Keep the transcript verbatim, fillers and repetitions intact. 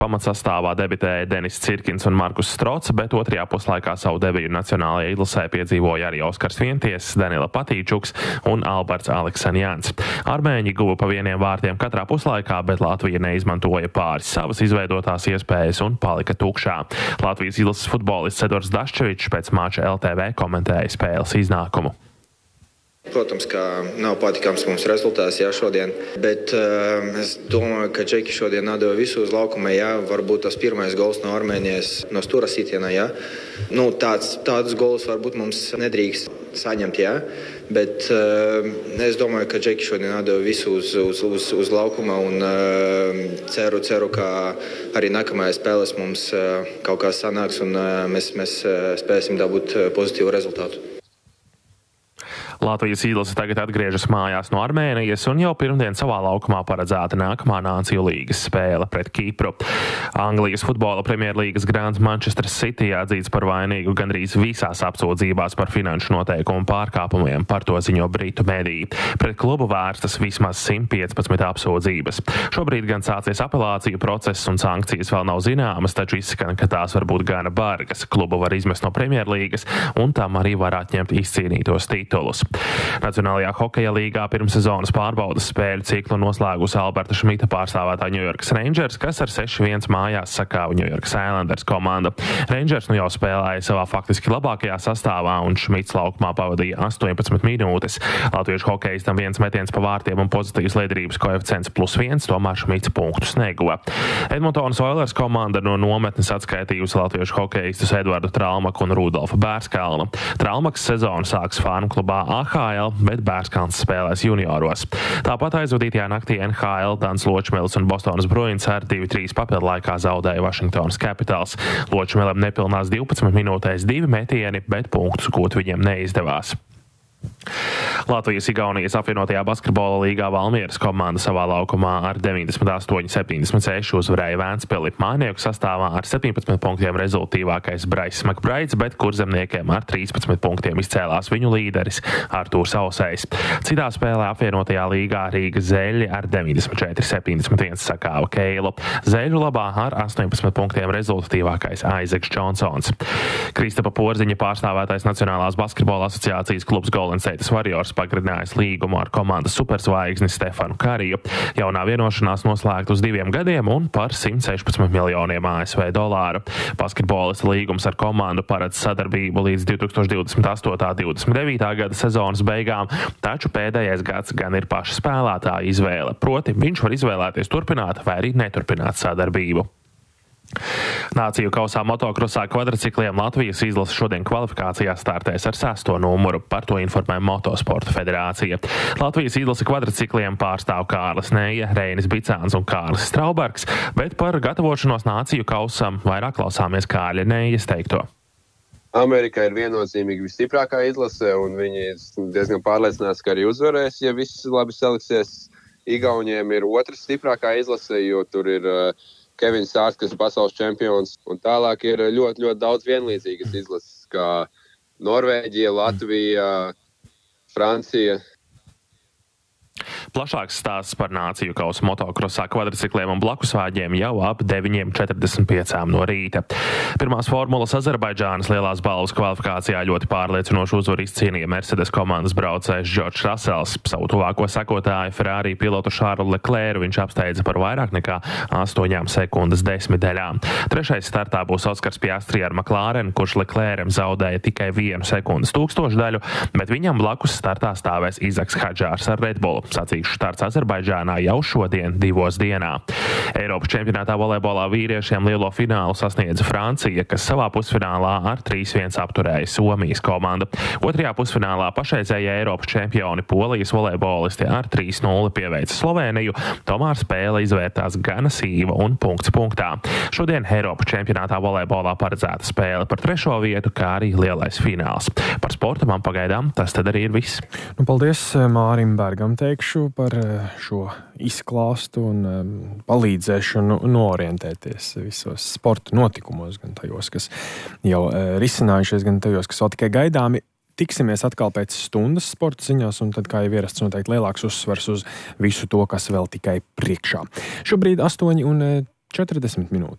Pamatsastāvā debitēja Denis Cirkins un Markus Strots, bet otrajā puslaikā savu debiju nacionālajā izlasē piedzīvoja arī Oskars Vienties, Danila Patīčuks un Alberts Aleksanjans. Armēņi guva pa vieniem vārtiem katrā puslaikā, bet Latvija neizmantoja pāris savas izveidotās iespējas un palika tukšā. Latvijas izlases futbolists Edvards Daščevičs pēc mača L T V komentēja spēles iznākumu. Protams, ka nav patikams mums rezultāts, jā, šodien, bet uh, es domāju, ka Džeki šodien atdeva visu uz laukumu, jā, varbūt tas pirmais gols no Armēnijas, no stūra sitiena, jā. Nu, tāds, tādus gols varbūt mums nedrīkst saņemt, jā, bet uh, es domāju, ka Džeki šodien atdeva visu uz, uz, uz, uz laukuma un uh, ceru, ceru, ka arī nākamajā spēlēs mums uh, kaut kā sanāks un uh, mēs, mēs uh, spēsim dabūt uh, pozitīvu rezultātu. Latvijas izlase tagad atgriežas mājās no Armēnijas un jau pirmdien savā laukumā paredzēta nākamā Nāciju līgas spēle pret Kipru. Anglijas futbola premjerlīgas grāns Manchester City atzīts par vainīgu gandrīz visās apsūdzībās par finanšu noteikumu pārkāpumiem, par to ziņo britu mediji. Pret klubu vērstas vismaz simt piecpadsmit apsūdzības. Šobrīd gan sācies apelāciju process un sankcijas vēl nav zināmas, taču izskan, ka tās var būt gana bargas. Klubu var izmest no premjerlīgas un tam arī var atņemt izcīnītos titulus. Nacionālajā hokeja līgā pirmssezonas pārbaudas spēļu ciklu noslēgusi Alberta Šmita pārstāvētā New York Rangers, kas ar seši viens mājās sakāva New York Islanders komandu. Rangers nu jau spēlēja savā faktiski labākajā sastāvā un Šmits laukumā pavadīja astoņpadsmit minūtes. Latviešu hokejistam viens metiens pa vārtiem un pozitīvs liederības koeficients plus viens, tomēr Šmits punktus neguva. Edmontonas Oilers komanda no nometnes atskaitījusi latviešu hokejistus Edvardu Tralmaku un Rudolfu Bērskalnu. Tralmaks sezonu sāks fanu klubā A H L, bet Bērskalns spēlēs junioros. Tāpat aizvadītajā naktī N H L Dans Ločmils un Bostonas Bruins ar divi trīs papildu laikā zaudēja Washingtonas Capitals. Ločmilam nepilnās divpadsmit minūtēs divi metieni, bet punktus gūt viņiem neizdevās. Latvijas-Igaunijas apvienotajā basketbola līgā Valmieras komanda savā laukumā ar deviņdesmit astoņi septiņdesmit seši uzvarēja Vēnspili. Mājnieku sastāvā ar septiņpadsmit punktiem rezultīvākais Brais Makbraids, bet kurzemniekiem ar trīspadsmit punktiem izcēlās viņu līderis Artūrs Ausējs. Citā spēlē apvienotajā līgā Rīgas Zeļi ar deviņdesmit četri septiņdesmit viens sakāva Keilu. Zeļu labā ar astoņpadsmit punktiem rezultatīvākais Aizeks Džonsons. Kristapa Porziņa pārstāvētais Nacionālās basketbola asociācijas klubs Golden State Warriors pagarinājis līgumu ar komandas superzvaigzni Stefanu Kariju. Jaunā vienošanās noslēgta uz diviem gadiem un par simt sešpadsmit miljoniem A S V dolāru. Basketbolista līgums ar komandu paredz sadarbību līdz divtūkstoš divdesmit astotā divdesmit devītā gada sezonas beigām, taču pēdējais gads gan ir paša spēlētāja izvēle. Proti, viņš var izvēlēties turpināt vai arī neturpināt sadarbību. Nāciju kausā motokrosā kvadricikliem Latvijas izlase šodien kvalifikācijā startēs ar sesto numuru, par to informē Motosporta federācija. Latvijas izlase kvadricikliem pārstāv Kārlis Neja, Reinis Bicāns un Kārlis Straubergs, bet par gatavošanos nāciju kausam vairāk klausāmies Kārļa Nejas teikto. Amerika ir viennozīmīgi visstiprākā izlase, un viņi diezgan pārliecināts, ka arī uzvarēs, ja viss labi saliksies. Igauniem ir otrs stiprākā izlase, jo tur ir uh, Kevins Sārs, kas ir pasaules čempions, un tālāk ir ļoti, ļoti daudz vienlīdzīgas izlases, kā Norvēģija, Latvija, Francija. Plašāks stāsts par nāciju kausa motokrosā kvadricikliem un blakusvāģiem jau ap deviņi četrdesmit pieci no rīta. Pirmās formulas Azerbaidžānas lielās balvas kvalifikācijā ļoti pārliecinošu uzvaru izcīnīja Mercedes komandas braucējs Džordžs Rasels. Savu tuvāko sekotāju Ferrari pilotu Šārlu Leclercu viņš apsteidza par vairāk nekā astoņām sekundes desmitdaļām. Trešais startā būs Oskars Piastri ar McLaren, kurš Leclercam zaudēja tikai vienu sekundes tūkstošdaļu, bet viņam blakus startā stāvēs Izaks Hadžārs ar Red Bull. Sacīkšu starts Azerbaidžānā jau šodien divos dienā. Eiropas čempionātā volejbolā vīriešiem lielo finālu sasniedza Francija, kas savā pusfinālā ar trīs viens apturēja Somijas komandu. Otrajā pusfinālā pašreizējie Eiropas čempioni Polijas volejbolisti ar trīs nulle pieveica Slovēniju, tomēr spēle izvērtās gana sīva un punkts punktā. Šodien Eiropas čempionātā volejbolā paredzēta spēle par trešo vietu, kā arī lielais fināls. Par sportu man pagaidām tas tad arī ir viss. Nu, paldies Mārim Bergam teikšu par šo izklāstu un palīdzēšanu noorientēties visos sporta notikumos, gan tajos, kas jau risinājušies, gan tajos, kas vēl tikai gaidāmi. Tiksimies atkal pēc stundas sporta ziņās, un tad, kā jau ierasts, noteikti lielāks uzsvars uz visu to, kas vēl tikai priekšā. Šobrīd astoņi un četrdesmit minūtes.